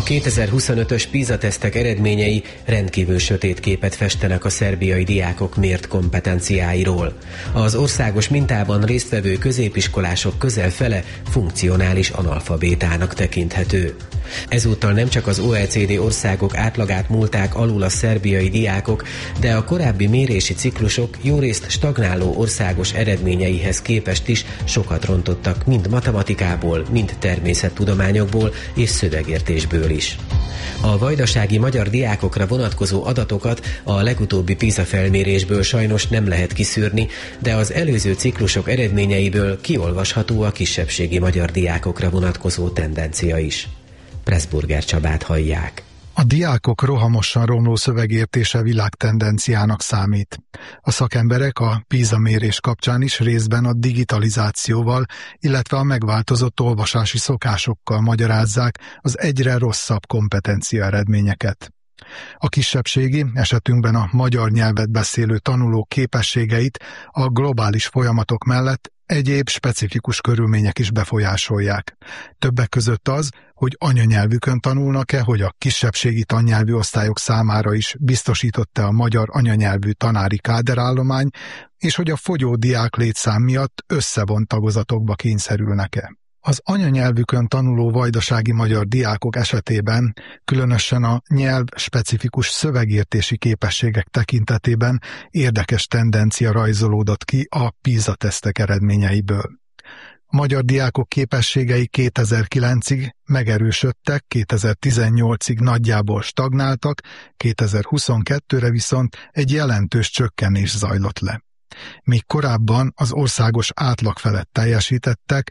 A 2025-ös PISA-tesztek eredményei rendkívül sötét képet festenek a szerbiai diákok mért kompetenciáiról. Az országos mintában résztvevő középiskolások közel fele funkcionális analfabétának tekinthető. Ezúttal nem csak az OECD országok átlagát múlták alul a szerbiai diákok, de a korábbi mérési ciklusok jórészt stagnáló országos eredményeihez képest is sokat rontottak mind matematikából, mind természettudományokból és szövegértésből is. A vajdasági magyar diákokra vonatkozó adatokat a legutóbbi PISA felmérésből sajnos nem lehet kiszűrni, de az előző ciklusok eredményeiből kiolvasható a kisebbségi magyar diákokra vonatkozó tendencia is. Pressburger Csabát hallják. A diákok rohamosan romló szövegértése világtendenciának számít. A szakemberek a PISA mérés kapcsán is részben a digitalizációval, illetve a megváltozott olvasási szokásokkal magyarázzák az egyre rosszabb kompetencia eredményeket. A kisebbségi, esetünkben a magyar nyelvet beszélő tanulók képességeit a globális folyamatok mellett egyéb specifikus körülmények is befolyásolják. Többek között az, hogy anyanyelvükön tanulnak-e, hogy a kisebbségi tannyelvű osztályok számára is biztosított-e a magyar anyanyelvű tanári káderállomány, és hogy a fogyó diák létszám miatt összevont tagozatokba kényszerülnek-e. Az anyanyelvükön tanuló vajdasági magyar diákok esetében, különösen a nyelv-specifikus szövegértési képességek tekintetében érdekes tendencia rajzolódott ki a PISA-tesztek eredményeiből. A magyar diákok képességei 2009-ig megerősödtek, 2018-ig nagyjából stagnáltak, 2022-re viszont egy jelentős csökkenés zajlott le. Míg korábban az országos átlag felett teljesítettek,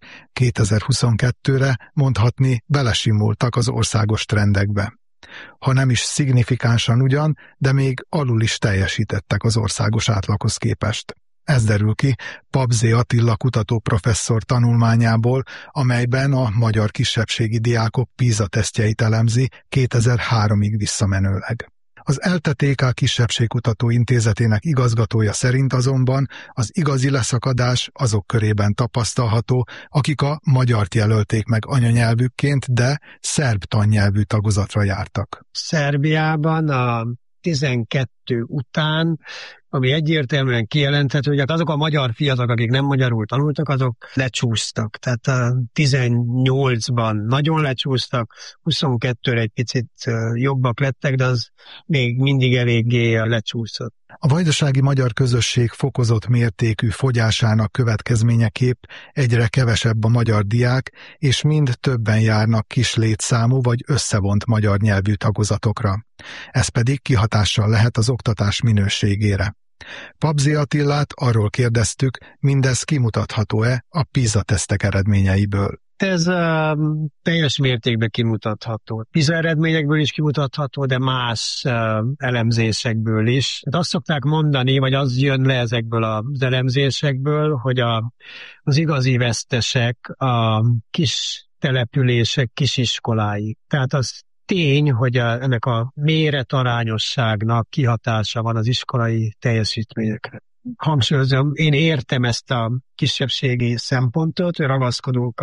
2022-re mondhatni belesimultak az országos trendekbe. Ha nem is szignifikánsan ugyan, de még alul is teljesítettek az országos átlaghoz képest. Ez derül ki Pabzé Attila kutatóprofesszor tanulmányából, amelyben a magyar kisebbségi diákok PISA-tesztjeit elemzi 2003-ig visszamenőleg. Az ELTE-TK Kisebbségkutató Intézetének igazgatója szerint azonban az igazi leszakadás azok körében tapasztalható, akik a magyart jelölték meg anyanyelvükként, de szerb tannyelvű tagozatra jártak. Szerbiában a 12 után, ami egyértelműen kijelenthető, hogy azok a magyar fiatalok, akik nem magyarul tanultak, azok lecsúsztak. Tehát a 18-ban nagyon lecsúsztak, 22-re egy picit jobbak lettek, de az még mindig eléggé lecsúszott. A vajdasági magyar közösség fokozott mértékű fogyásának következményeképp egyre kevesebb a magyar diák, és mind többen járnak kis létszámú vagy összevont magyar nyelvű tagozatokra. Ez pedig kihatással lehet az oktatás minőségére. Pabzé Attilát arról kérdeztük, mindez kimutatható-e a PISA-tesztek eredményeiből. Ez teljes mértékben kimutatható. PISA eredményekből is kimutatható, de más elemzésekből is. Hát azt szokták mondani, vagy az jön le ezekből az elemzésekből, hogy az igazi vesztesek a kis települések, kisiskolái. Tehát az tény, hogy ennek a méretarányosságnak kihatása van az iskolai teljesítményekre. Hangsúlyozom, én értem ezt a kisebbségi szempontot, ragaszkodunk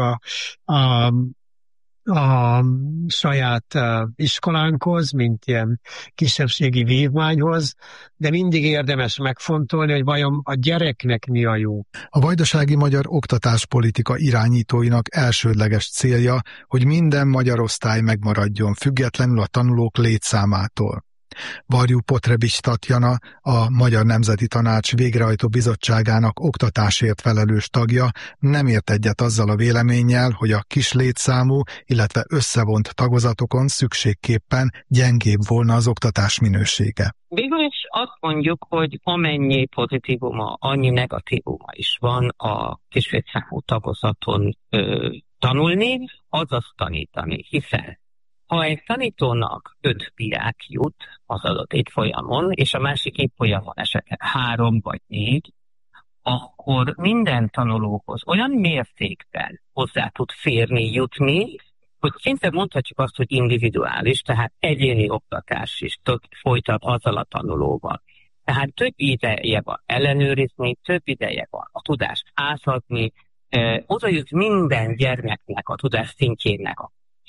a saját iskolánkhoz, mint ilyen kisebbségi vívmányhoz, de mindig érdemes megfontolni, hogy vajon a gyereknek mi a jó. A vajdasági magyar oktatáspolitika irányítóinak elsődleges célja, hogy minden magyar osztály megmaradjon, függetlenül a tanulók létszámától. Varjú Potrebics Tatjana, a Magyar Nemzeti Tanács végrehajtó bizottságának oktatásért felelős tagja nem ért egyet azzal a véleménnyel, hogy a kis létszámú, illetve összevont tagozatokon szükségképpen gyengébb volna az oktatás minősége. Végül is azt mondjuk, hogy amennyi pozitívuma, annyi negatívuma is van a kis létszámú tagozaton tanulni, azaz tanítani, hiszen ha egy tanítónak 5 diák jut az adott évfolyamon, és a másik évfolyamon esetleg 3 vagy 4, akkor minden tanulóhoz olyan mértékben hozzá tud férni, jutni, hogy szinte mondhatjuk azt, hogy individuális, tehát egyéni oktatás is folytat azzal a tanulóval. Tehát több ideje van ellenőrizni, több ideje van a tudást átadni, oda jut minden gyermeknek a tudás szintjének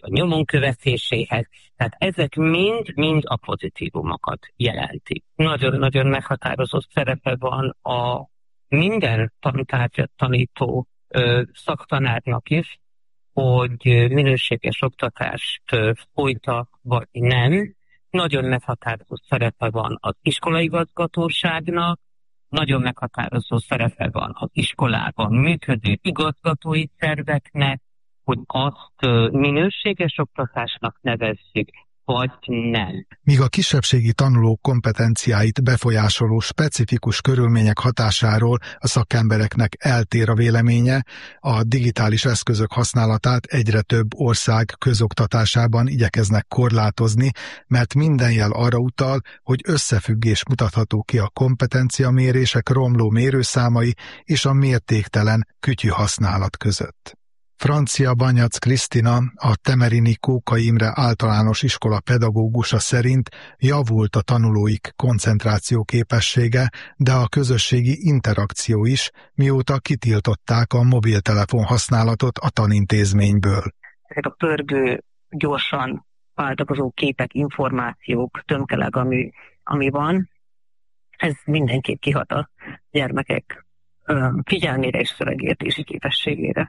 a nyomon követéséhez. Tehát ezek mind a pozitívumokat jelentik. Nagyon-nagyon meghatározott szerepe van a minden tantárgyat tanító szaktanárnak is, hogy minőséges oktatást folytat, vagy nem. Nagyon meghatározott szerepe van az iskolaigazgatóságnak, nagyon meghatározó szerepe van az iskolában működő igazgatói szerveknek, hogy azt minőséges oktatásnak nevezzük, vagy nem. Míg a kisebbségi tanulók kompetenciáit befolyásoló specifikus körülmények hatásáról a szakembereknek eltér a véleménye, a digitális eszközök használatát egyre több ország közoktatásában igyekeznek korlátozni, mert minden jel arra utal, hogy összefüggés mutatható ki a kompetenciamérések romló mérőszámai és a mértéktelen kütyű használat között. Francia Banyac Krisztina, a Temerini Kókai Imre általános iskola pedagógusa szerint javult a tanulóik koncentrációképessége, de a közösségi interakció is, mióta kitiltották a mobiltelefon használatot a tanintézményből. Ezek a pörgő, gyorsan változó képek, információk, tömkeleg, ami van, ez mindenképp kihat a gyermekek figyelmére és szövegértési képességére.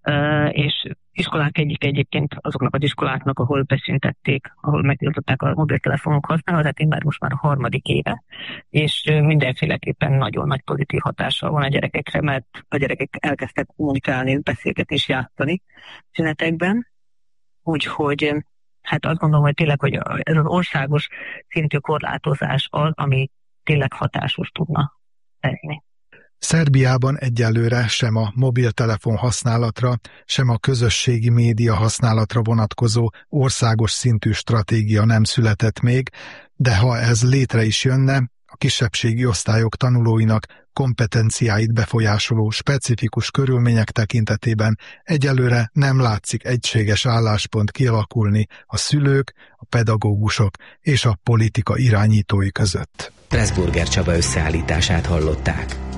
És iskolák egyébként azoknak az iskoláknak, ahol beszüntették, ahol megtiltották a mobiltelefonok használatát, én már most már a 3. éve, és mindenféleképpen nagyon nagy pozitív hatással van a gyerekekre, mert a gyerekek elkezdtek kommunikálni, beszélgetni és játszani szünetekben, úgyhogy hát azt gondolom, hogy tényleg, hogy ez az országos szintű korlátozás az, ami tényleg hatásos tudna lenni. Szerbiában egyelőre sem a mobiltelefon használatra, sem a közösségi média használatra vonatkozó országos szintű stratégia nem született még, de ha ez létre is jönne, a kisebbségi osztályok tanulóinak kompetenciáit befolyásoló specifikus körülmények tekintetében egyelőre nem látszik egységes álláspont kialakulni a szülők, a pedagógusok és a politika irányítói között. Pressburger Csaba összeállítását hallották.